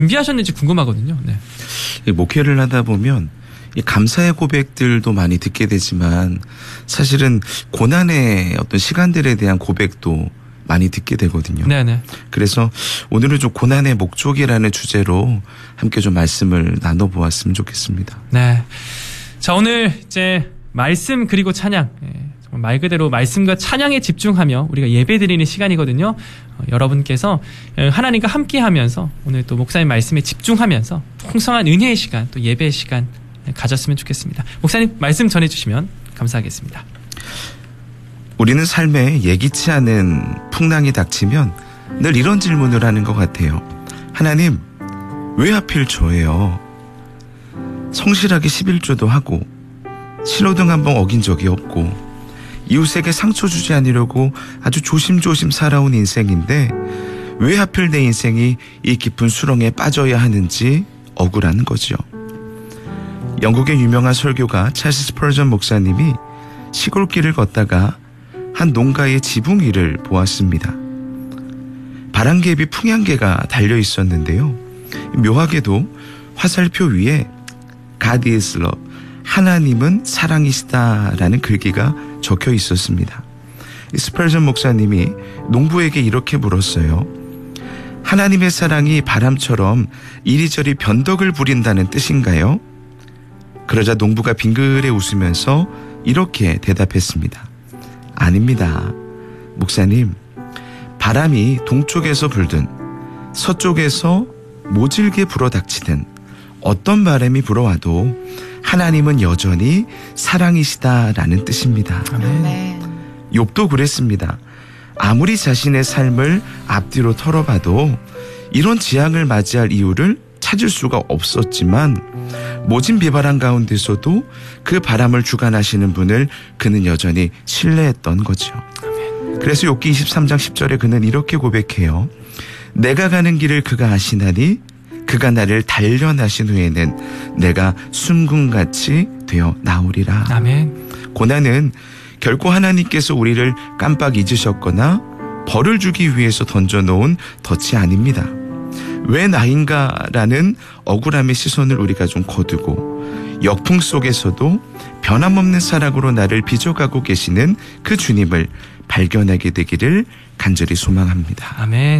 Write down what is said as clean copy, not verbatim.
준비하셨는지 궁금하거든요. 네. 목회를 하다 보면 이 감사의 고백들도 많이 듣게 되지만 사실은 고난의 어떤 시간들에 대한 고백도 많이 듣게 되거든요. 네네. 그래서 오늘은 좀 고난의 목적이라는 주제로 함께 좀 말씀을 나눠보았으면 좋겠습니다. 네. 자, 오늘 이제 말씀 그리고 찬양. 말 그대로 말씀과 찬양에 집중하며 우리가 예배드리는 시간이거든요. 여러분께서 하나님과 함께하면서 오늘 또 목사님 말씀에 집중하면서 풍성한 은혜의 시간, 또 예배의 시간 가졌으면 좋겠습니다. 목사님 말씀 전해주시면 감사하겠습니다. 우리는 삶에 예기치 않은 풍랑이 닥치면 늘 이런 질문을 하는 것 같아요. 하나님, 왜 하필 저예요? 성실하게 11조도 하고 신호등 한 번 어긴 적이 없고 이웃에게 상처 주지 않으려고 아주 조심조심 살아온 인생인데 왜 하필 내 인생이 이 깊은 수렁에 빠져야 하는지 억울한 거죠. 영국의 유명한 설교가 찰스 스퍼전 목사님이 시골길을 걷다가 한 농가의 지붕 위를 보았습니다. 바람개비 풍향계가 달려 있었는데요. 묘하게도 화살표 위에 God is love, 하나님은 사랑이시다라는 글귀가 적혀 있었습니다. 스펄전 목사님이 농부에게 이렇게 물었어요. 하나님의 사랑이 바람처럼 이리저리 변덕을 부린다는 뜻인가요? 그러자 농부가 빙그레 웃으면서 이렇게 대답했습니다. 아닙니다. 목사님, 바람이 동쪽에서 불든 서쪽에서 모질게 불어닥치든 어떤 바람이 불어와도 하나님은 여전히 사랑이시다라는 뜻입니다. 아멘. 욥도 그랬습니다. 아무리 자신의 삶을 앞뒤로 털어봐도 이런 재앙을 맞이할 이유를 찾을 수가 없었지만 모진 비바람 가운데서도 그 바람을 주관하시는 분을 그는 여전히 신뢰했던 거죠. 그래서 욥기 23장 10절에 그는 이렇게 고백해요. 내가 가는 길을 그가 아시나니 그가 나를 단련하신 후에는 내가 순금같이 되어 나오리라. 아멘. 고난은 결코 하나님께서 우리를 깜빡 잊으셨거나 벌을 주기 위해서 던져놓은 덫이 아닙니다. 왜 나인가라는 억울함의 시선을 우리가 좀 거두고 역풍 속에서도 변함없는 사랑으로 나를 빚어가고 계시는 그 주님을 발견하게 되기를 간절히 소망합니다. 아멘.